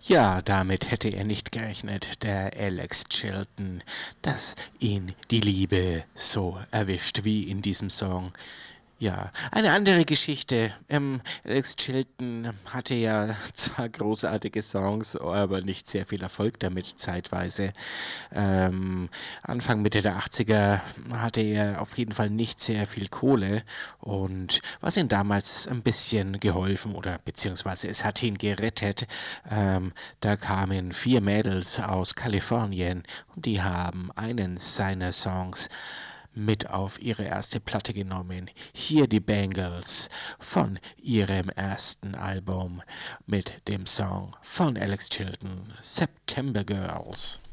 Ja, damit hätte er nicht gerechnet, der Alex Chilton, dass ihn die Liebe so erwischt wie in diesem Song. Ja, eine andere Geschichte. Alex Chilton hatte ja zwar großartige Songs, aber nicht sehr viel Erfolg damit zeitweise. Anfang Mitte der 80er hatte er auf jeden Fall nicht sehr viel Kohle und was ihm damals ein bisschen geholfen oder beziehungsweise es hat ihn gerettet. Da kamen 4 Mädels aus Kalifornien und die haben einen seiner Songs mit auf ihre erste Platte genommen. Hier die Bangles von ihrem ersten Album mit dem Song von Alex Chilton, September Girls.